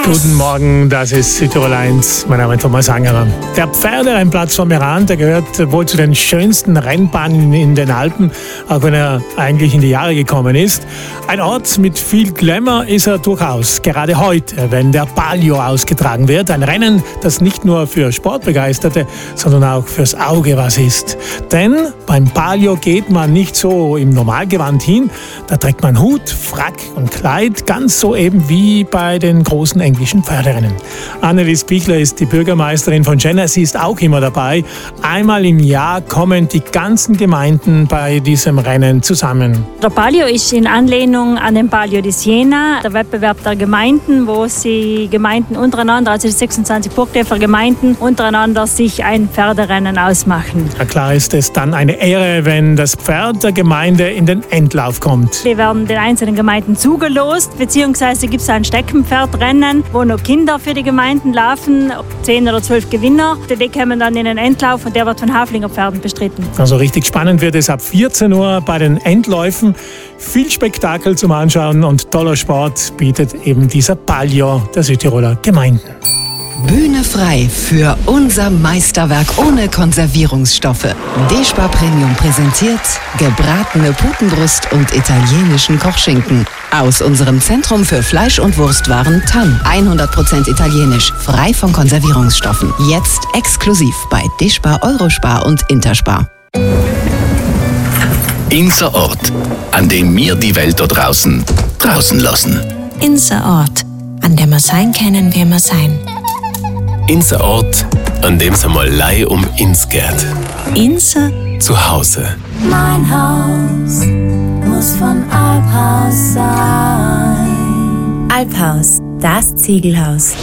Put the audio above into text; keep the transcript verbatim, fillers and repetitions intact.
Guten Morgen, das ist Südtirol eins. Mein Name ist Thomas Angerer. Der Pferderennplatz von Meran, der gehört wohl zu den schönsten Rennbahnen in den Alpen, auch wenn er eigentlich in die Jahre gekommen ist. Ein Ort mit viel Glamour ist er durchaus, gerade heute, wenn der Palio ausgetragen wird. Ein Rennen, das nicht nur für Sportbegeisterte, sondern auch fürs Auge was ist. Denn beim Palio geht man nicht so im Normalgewand hin, da trägt man Hut, Frack und Kleid, ganz so eben wie bei den großen englischen Pferderennen. Annelies Bichler ist die Bürgermeisterin von Jena. Sie ist auch immer dabei. Einmal im Jahr kommen die ganzen Gemeinden bei diesem Rennen zusammen. Der Palio ist in Anlehnung an den Palio di Siena, der Wettbewerb der Gemeinden, wo sie Gemeinden untereinander, also die sechsundzwanzig Burgdörfer Gemeinden, untereinander sich ein Pferderennen ausmachen. Ja, klar ist es dann eine Ehre, wenn das Pferd der Gemeinde in den Endlauf kommt. Wir werden den einzelnen Gemeinden zugelost, beziehungsweise gibt es ein Steckenpferdrennen, wo noch Kinder für die Gemeinden laufen, zehn oder zwölf Gewinner. Die kommen dann in den Endlauf und der wird von Haflinger Pferden bestritten. Also richtig spannend wird es ab vierzehn Uhr bei den Endläufen. Viel Spektakel zum Anschauen und toller Sport bietet eben dieser Palio der Südtiroler Gemeinden. Bühne frei für unser Meisterwerk ohne Konservierungsstoffe. Despar Premium präsentiert gebratene Putenbrust und italienischen Kochschinken. Aus unserem Zentrum für Fleisch- und Wurstwaren Tann. hundert Prozent italienisch, frei von Konservierungsstoffen. Jetzt exklusiv bei Despar, Eurospar und Interspar. Unser Ort, an dem wir die Welt da draußen draußen lassen. Unser Ort, an dem wir sein können, wie wir sein. Unser Ort, an dem es einmal Leih um uns geht. Unser Zuhause. Mein Haus muss von Alphaus sein. Alphaus, das Ziegelhaus.